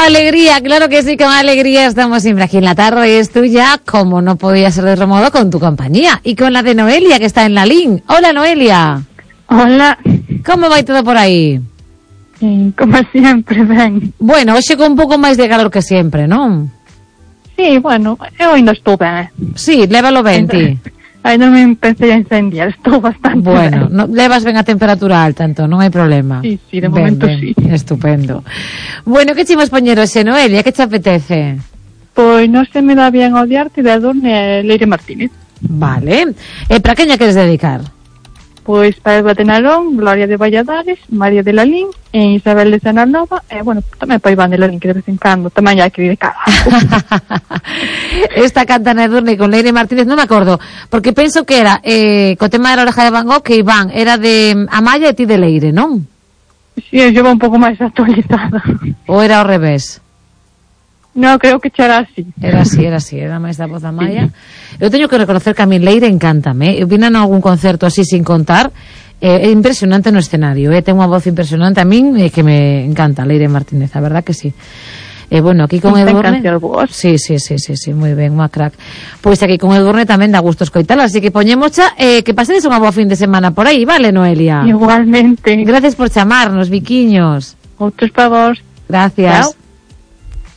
Alegría, claro que sí, con alegría estamos siempre aquí en la tarde. Es tuya, como no podía ser de otro modo, con tu compañía. Y con la de Noelia, que está en la línea. Hola, Noelia. Hola. ¿Cómo va todo por aí? Como siempre, ben. Bueno, hoxe con un pouco máis de calor que sempre, non? Sí, bueno, eu ainda estou ben. Sí, lévalo ben, ti. Ainda me empecé a incendiar, estou bastante bueno, ben. No, levas ben a temperatura alta, entón, non hai problema. Sí, de momento sí. Estupendo. Bueno, que chimos poñer hoxe, Noelia? Que te apetece? Pois non se me dá bien odiarte de Adorne e Leire Martínez. Vale. Para queña queres dedicar? Pois para Eva de Narón, Gloria de Valladares, María de Lalín e Isabel de Sanarnova, e, bueno, tamén para Iván de Lalín, que de vez en cando tamén hai que dedicar. Esta canta na Edurne con Leire Martínez, non me acordo, porque penso que era, co tema da oreja de Van Gogh, que Iván era de Amaya e ti de Leire, non? Si, eu llevo un pouco máis actualizada. Ou era ao revés? No, creo que era así. Era así, era máis da voz da Maya. Eu teño que reconocer que a mi Leire encántame. Eu vina en algún concerto así sin contar. É impresionante no escenario, ten unha voz impresionante a min, que me encanta Leire Martínez, a verdad que sí. Bueno, aquí con Edurne. Sí, moi ben, unha crack. Pois aquí con Edurne tamén dá gusto escoitala, así que poñemos xa, que pasedes unha boa fin de semana por aí, vale, Noelia? Igualmente. Gracias por chamarnos, biquiños. Outros para vos. Gracias. Chao.